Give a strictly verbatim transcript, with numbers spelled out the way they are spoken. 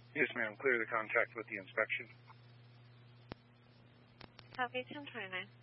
Yes, ma'am. Clear the contact with the inspection. Copy ten twenty-nine.